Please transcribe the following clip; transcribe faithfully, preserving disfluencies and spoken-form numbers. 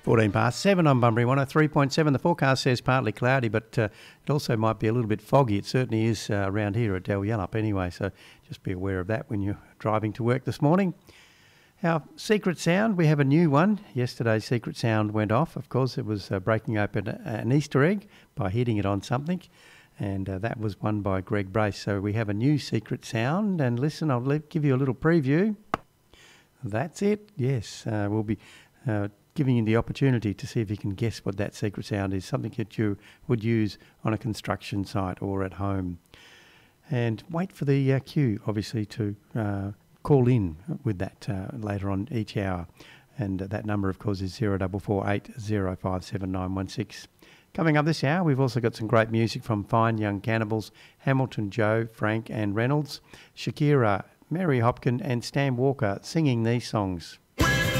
fourteen past seven on Bunbury one oh three point seven. The forecast says partly cloudy, but uh, it also might be a little bit foggy. It certainly is uh, around here at Dalyellup anyway, so just be aware of that when you're driving to work this morning. Our secret sound, we have a new one. Yesterday's secret sound went off. Of course, it was uh, breaking open an Easter egg by hitting it on something, and uh, that was won by Greg Brace. So we have a new secret sound, and listen, I'll le- give you a little preview. That's it, yes. Uh, we'll be uh, giving you the opportunity to see if you can guess what that secret sound is, something that you would use on a construction site or at home. And wait for the uh, cue, obviously, to uh, call in with that uh, later on each hour. And uh, that number, of course, is zero four four eight zero five seven nine one six. Coming up this hour, we've also got some great music from Fine Young Cannibals, Hamilton Joe, Frank and Reynolds, Shakira, Mary Hopkin and Stan Walker singing these songs.